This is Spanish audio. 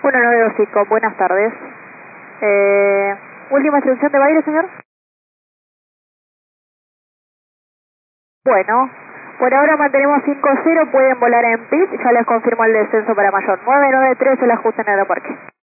1925, buenas tardes. Última instrucción de baile, señor. Bueno, por ahora mantenemos 5-0, pueden volar en pit, ya les confirmo el descenso para mayor. 993 el ajuste en el aeroparque.